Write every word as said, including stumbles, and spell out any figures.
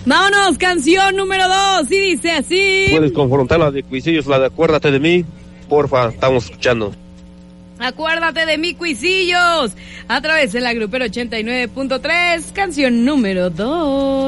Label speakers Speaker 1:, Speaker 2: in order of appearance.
Speaker 1: Vámonos, canción número dos, y dice así.
Speaker 2: Puedes confrontar la de Cuisillos, la de Acuérdate de mí, porfa, estamos escuchando.
Speaker 1: Acuérdate de mí, Cuisillos, a través de la Grupera ochenta y nueve punto tres, canción número dos.